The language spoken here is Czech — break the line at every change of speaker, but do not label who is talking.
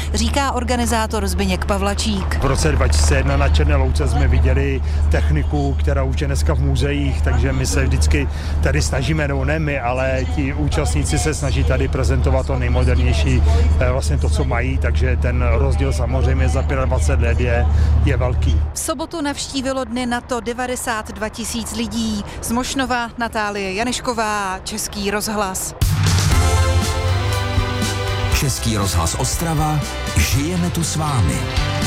říká organizátor Zbyněk Pavlačík.
V roce 2001 na Černé Louce jsme viděli techniku, která už je dneska v muzeích, takže my se vždycky tady snažíme, no ne my, ale ti účastníci se snaží tady prezentovat to nejmodernější, vlastně to, co mají, takže ten rozdíl samozřejmě za 25 let je velký.
V sobotu navštívilo dny NATO 92 000 lidí. Z Mošnova Natálie Janešková, Český rozhlas.
Český rozhlas Ostrava, žijeme tu s vámi.